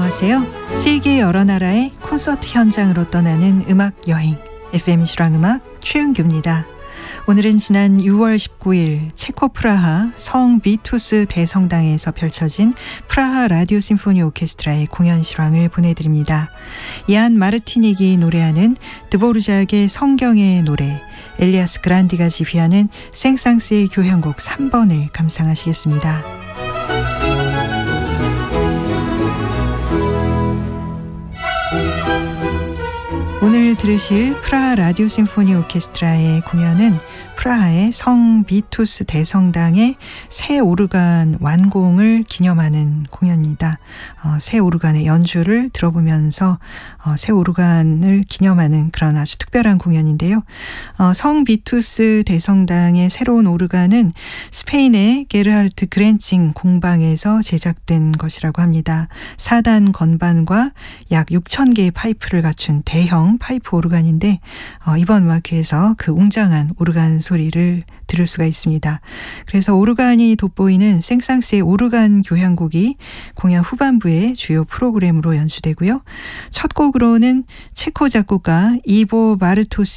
안녕하세요. 세계 여러 나라의 콘서트 현장으로 떠나는 음악 여행 FM 실황음악 최은규입니다. 오늘은 지난 6월 19일 체코 프라하 성 비투스 대성당에서 펼쳐진 프라하 라디오 심포니 오케스트라의 공연 실황을 보내드립니다. 얀 마르티닉이 노래하는 드보르작의 성경의 노래, 엘리아스 그란디가 지휘하는 생상스의 교향곡 3번을 감상하시겠습니다. 오늘 들으실 프라하 라디오 심포니 오케스트라의 공연은 프라하의 성 비투스 대성당의 새 오르간 완공을 기념하는 공연입니다. 새 오르간의 연주를 들어보면서 새 오르간을 기념하는 그런 아주 특별한 공연인데요. 성 비투스 대성당의 새로운 오르간은 스페인의 게르하르트 그렌칭 공방에서 제작된 것이라고 합니다. 4단 건반과 약 6,000개의 파이프를 갖춘 대형 파이프 오르간인데 이번 음악회에서 그 웅장한 오르간 소리를 들을 수가 있습니다. 그래서 오르간이 돋보이는 생상스의 오르간 교향곡이 공연 후반부의 주요 프로그램으로 연주되고요. 첫 곡으로는 체코 작곡가 이보 바르토스